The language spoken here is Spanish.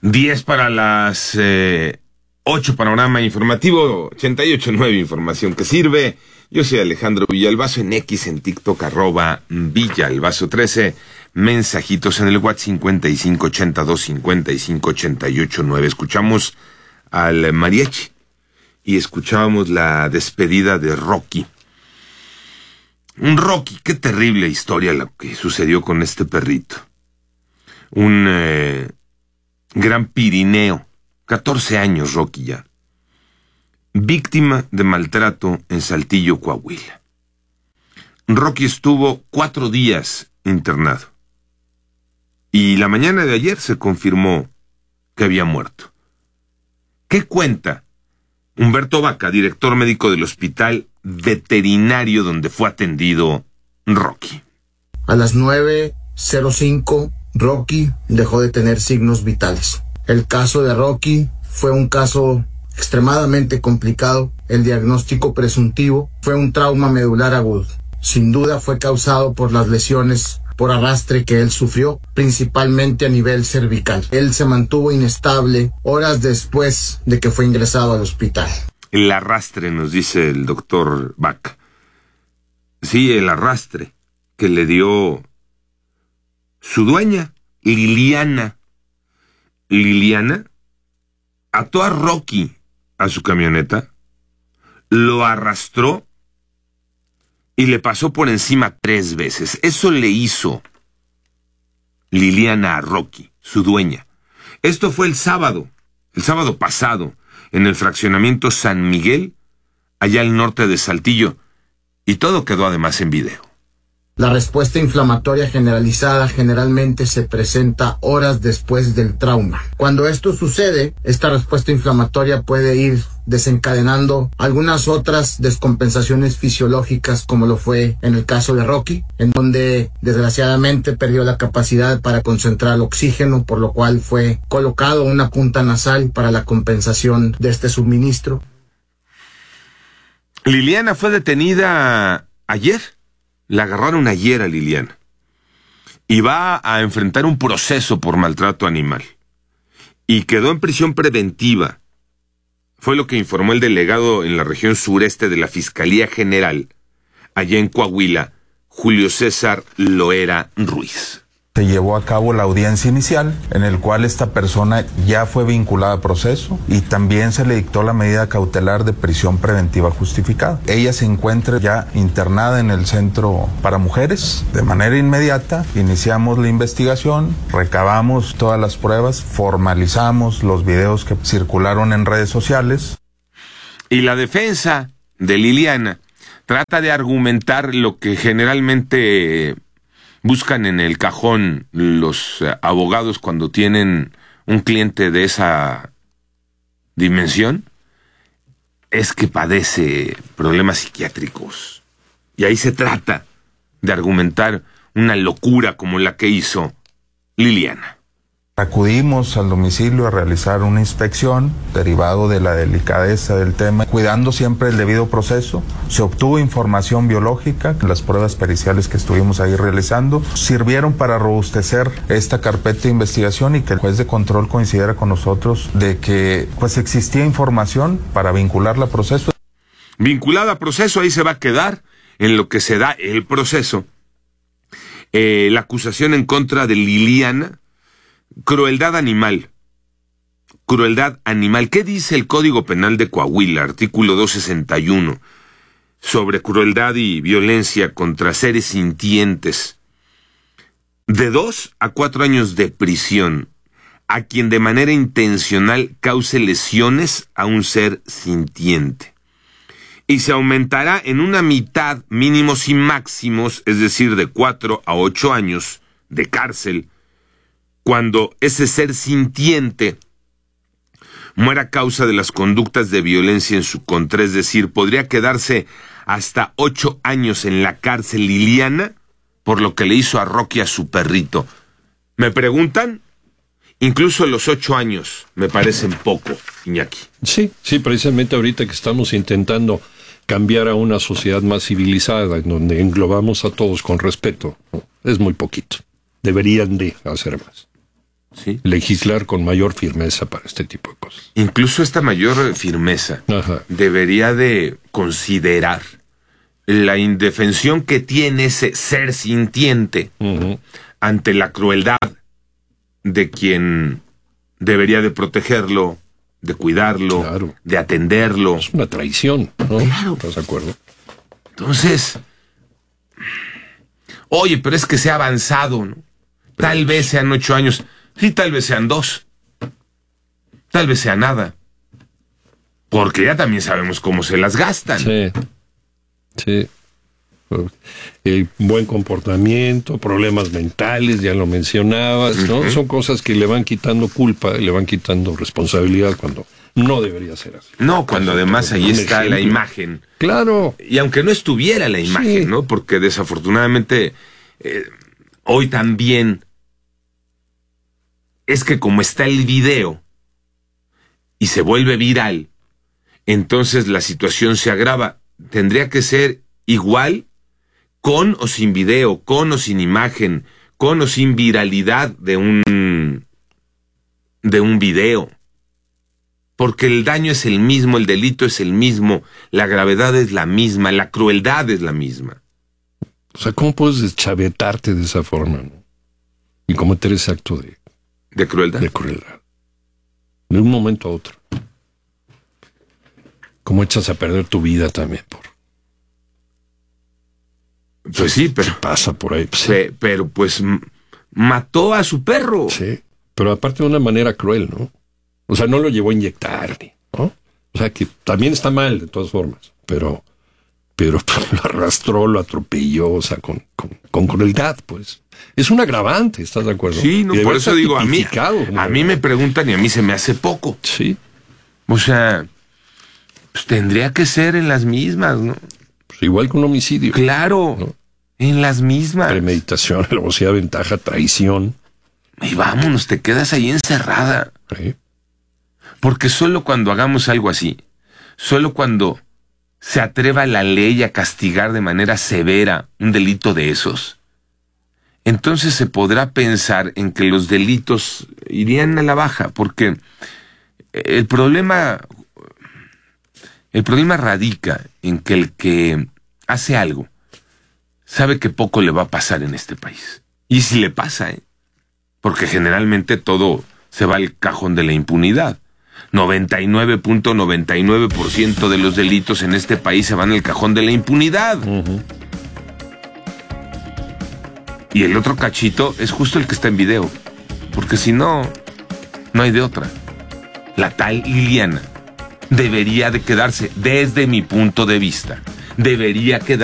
10 para las 8, panorama informativo, 88.9, información que sirve. Yo soy Alejandro Villalbazo, en X, en TikTok, @Villalbazo13. Mensajitos en el WhatsApp 5582-5588-9. Escuchamos al mariachi y escuchábamos la despedida de Rocky. Un Rocky, qué terrible historia lo que sucedió con este perrito. Un gran Pirineo, 14 años Rocky ya. Víctima de maltrato en Saltillo, Coahuila. Rocky estuvo 4 días internado. Y la mañana de ayer se confirmó que había muerto. ¿Qué cuenta Humberto Vaca, director médico del hospital veterinario donde fue atendido Rocky? A las 9:05, Rocky dejó de tener signos vitales. El caso de Rocky fue un caso extremadamente complicado. El diagnóstico presuntivo fue un trauma medular agudo. Sin duda fue causado por las lesiones por arrastre que él sufrió, principalmente a nivel cervical. Él se mantuvo inestable horas después de que fue ingresado al hospital. El arrastre, nos dice el doctor Vaca. Sí, el arrastre que le dio su dueña, Liliana. Liliana ató a Rocky a su camioneta, lo arrastró y le pasó por encima 3 veces. Eso le hizo Liliana a Rocky, su dueña. Esto fue el sábado pasado, en el fraccionamiento San Miguel, allá al norte de Saltillo, y todo quedó además en video. La respuesta inflamatoria generalizada generalmente se presenta horas después del trauma. Cuando esto sucede, esta respuesta inflamatoria puede ir desencadenando algunas otras descompensaciones fisiológicas, como lo fue en el caso de Rocky, en donde desgraciadamente perdió la capacidad para concentrar oxígeno, por lo cual fue colocado una punta nasal para la compensación de este suministro. Liliana fue detenida ayer. La agarraron ayer a Liliana. Y va a enfrentar un proceso por maltrato animal. Y quedó en prisión preventiva. Fue lo que informó el delegado en la región sureste de la Fiscalía General, allá en Coahuila, Julio César Loera Ruiz. Se llevó a cabo la audiencia inicial, en el cual esta persona ya fue vinculada a proceso y también se le dictó la medida cautelar de prisión preventiva justificada. Ella se encuentra ya internada en el centro para mujeres. De manera inmediata iniciamos la investigación, recabamos todas las pruebas, formalizamos los videos que circularon en redes sociales. Y la defensa de Liliana trata de argumentar lo que generalmente buscan en el cajón los abogados cuando tienen un cliente de esa dimensión, es que padece problemas psiquiátricos. Y ahí se trata de argumentar una locura como la que hizo Liliana. Acudimos al domicilio a realizar una inspección, derivado de la delicadeza del tema, cuidando siempre el debido proceso. Se obtuvo información biológica, las pruebas periciales que estuvimos ahí realizando sirvieron para robustecer esta carpeta de investigación y que el juez de control coincidiera con nosotros de que pues existía información para vincularla a proceso. Vinculada a proceso, ahí se va a quedar en lo que se da el proceso. La acusación en contra de Liliana. Crueldad animal. Crueldad animal. ¿Qué dice el Código Penal de Coahuila, artículo 261, sobre crueldad y violencia contra seres sintientes? De 2 a 4 años de prisión a quien de manera intencional cause lesiones a un ser sintiente. Y se aumentará en una mitad mínimos y máximos, es decir, de 4 a 8 años de cárcel, cuando ese ser sintiente muera a causa de las conductas de violencia en su contra. Es decir, podría quedarse hasta 8 años en la cárcel Liliana por lo que le hizo a Rocky a su perrito. ¿Me preguntan? Incluso los 8 años me parecen poco, Iñaki. Sí, precisamente ahorita que estamos intentando cambiar a una sociedad más civilizada, en donde englobamos a todos con respeto, es muy poquito. Deberían de hacer más. Sí. legislar con mayor firmeza para este tipo de cosas. Incluso esta mayor firmeza Ajá. debería de considerar la indefensión que tiene ese ser sintiente Ujú. ante la crueldad de quien debería de protegerlo, de cuidarlo, Claro. de atenderlo. Es una traición, ¿no? Claro. ¿Estás de acuerdo? Entonces, oye, pero es que se ha avanzado, ¿no? Tal vez sean 8 años, sí, tal vez sean 2, tal vez sea nada, porque ya también sabemos cómo se las gastan. Sí. Sí. Buen comportamiento, problemas mentales, ya lo mencionabas, ¿no? Ujú. Son cosas que le van quitando culpa, le van quitando responsabilidad cuando no debería ser así. No, cuando además ahí Un está la ejemplo. imagen. Claro. Y aunque no estuviera la imagen, Sí. ¿no? Porque desafortunadamente hoy también es que como está el video y se vuelve viral, entonces la situación se agrava. Tendría que ser igual con o sin video, con o sin imagen, con o sin viralidad de un video. Porque el daño es el mismo, el delito es el mismo, la gravedad es la misma, la crueldad es la misma. O sea, ¿cómo puedes deschavetarte de esa forma, ¿no? Y cometer ese acto ¿De crueldad? de crueldad? De un momento a otro. ¿Cómo echas a perder tu vida también? Pues sí, pero, Pasa por ahí. Sí. pero pues mató a su perro. Sí, pero aparte de una manera cruel, ¿no? O sea, no lo llevó a inyectar, ¿no? O sea, que también está mal de todas formas, pero lo arrastró, lo atropelló, o sea, con crueldad, pues. Es un agravante, ¿estás de acuerdo? Sí, no, Y por debe eso estar digo, tipificado como a mí me preguntan y a mí se me hace poco. Sí, O sea, pues tendría que ser en las mismas, ¿no? pues igual que un homicidio. Claro, No. en las mismas. Premeditación, alevosía, ventaja, traición. Y vámonos, te quedas ahí encerrada. ¿Sí? Porque solo cuando hagamos algo así, solo cuando se atreva la ley a castigar de manera severa un delito de esos, entonces se podrá pensar en que los delitos irían a la baja, porque el problema radica en que el que hace algo sabe que poco le va a pasar en este país. Y si le pasa, porque generalmente todo se va al cajón de la impunidad. 99.99% de los delitos en este país se van al cajón de la impunidad. Uh-huh. Y el otro cachito es justo el que está en video. Porque si no, no hay de otra. La tal Liliana debería de quedarse, desde mi punto de vista, debería quedarse